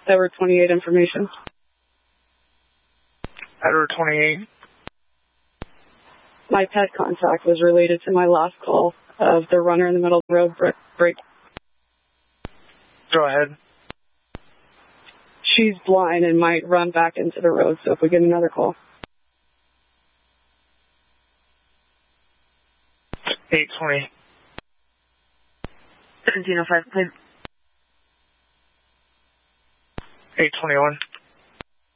Edward 28 information. Edward 28. My pet contact was related to my last call of the runner in the middle of the road break. Go ahead. She's blind and might run back into the road, so if we get another call. 820. 1705, please. 821.